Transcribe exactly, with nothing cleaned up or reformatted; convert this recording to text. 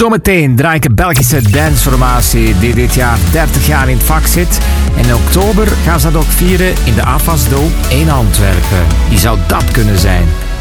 Zometeen draai ik een Belgische danceformatie die dit jaar dertig jaar in het vak zit. En in oktober gaan ze dat ook vieren in de A F A S Dome in Antwerpen. Wie zou dat kunnen zijn?